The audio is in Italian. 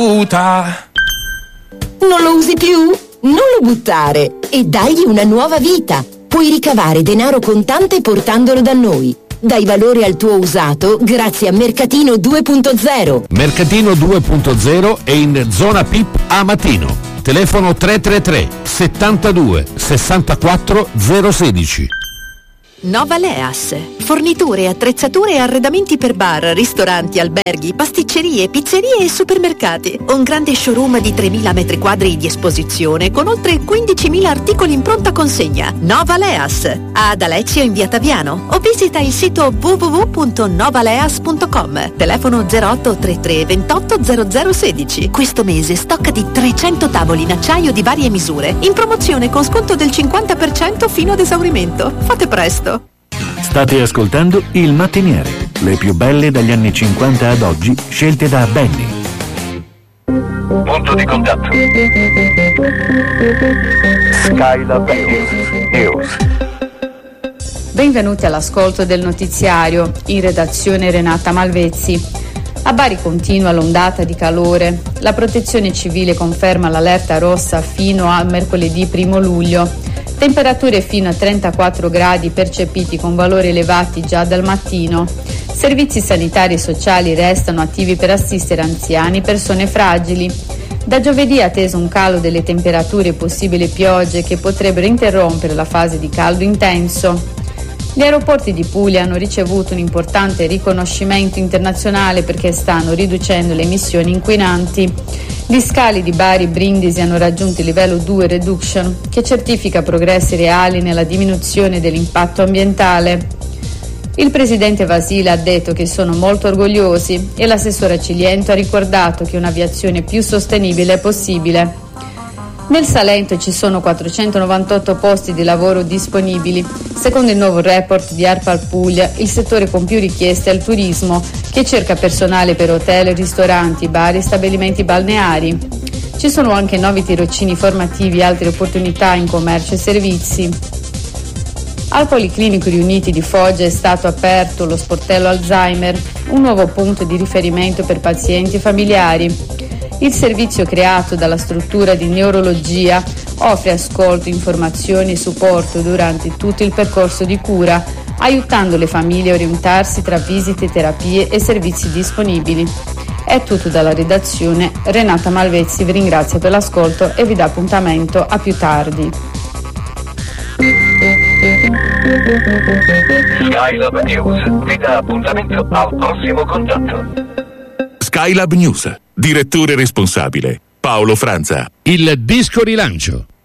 caduta. Non lo usi più? Non lo buttare e dagli una nuova vita. Puoi ricavare denaro contante portandolo da noi. Dai valore al tuo usato grazie a Mercatino 2.0. Mercatino 2.0 è in zona PIP a Matino. Telefono 333 72 64 016. Nova Leas, forniture, attrezzature e arredamenti per bar, ristoranti, alberghi, pasticcerie, pizzerie e supermercati. Un grande showroom di 3.000 metri quadri di esposizione con oltre 15.000 articoli in pronta consegna. Nova Leas, ad Alezio in via Taviano o visita il sito www.novaleas.com. Telefono 0833 28 0016. Questo mese stocca di 300 tavoli in acciaio di varie misure, in promozione con sconto del 50% fino ad esaurimento. Fate presto. State ascoltando Il Mattiniere, le più belle dagli anni 50 ad oggi, scelte da Benny. Punto di contatto. Skylab News. Benvenuti all'ascolto del notiziario, in redazione Renata Malvezzi. A Bari continua l'ondata di calore. La Protezione Civile conferma l'allerta rossa fino a mercoledì 1 luglio. Temperature fino a 34 gradi percepiti con valori elevati già dal mattino. Servizi sanitari e sociali restano attivi per assistere anziani e persone fragili. Da giovedì è atteso un calo delle temperature e possibili piogge che potrebbero interrompere la fase di caldo intenso. Gli aeroporti di Puglia hanno ricevuto un importante riconoscimento internazionale perché stanno riducendo le emissioni inquinanti. Gli scali di Bari e Brindisi hanno raggiunto il livello 2 Reduction, che certifica progressi reali nella diminuzione dell'impatto ambientale. Il presidente Vasile ha detto che sono molto orgogliosi e l'assessore Ciliento ha ricordato che un'aviazione più sostenibile è possibile. Nel Salento ci sono 498 posti di lavoro disponibili. Secondo il nuovo report di ARPAL Puglia, il settore con più richieste è il turismo, che cerca personale per hotel, ristoranti, bar e stabilimenti balneari. Ci sono anche 9 tirocini formativi e altre opportunità in commercio e servizi. Al Policlinico Riuniti di Foggia è stato aperto lo sportello Alzheimer, un nuovo punto di riferimento per pazienti e familiari. Il servizio creato dalla struttura di neurologia offre ascolto, informazioni e supporto durante tutto il percorso di cura, aiutando le famiglie a orientarsi tra visite, terapie e servizi disponibili. È tutto dalla redazione. Renata Malvezzi vi ringrazia per l'ascolto e vi dà appuntamento a più tardi. Skylab News vi dà appuntamento al prossimo contatto. Skylab News, direttore responsabile Paolo Franza. Il disco rilancio.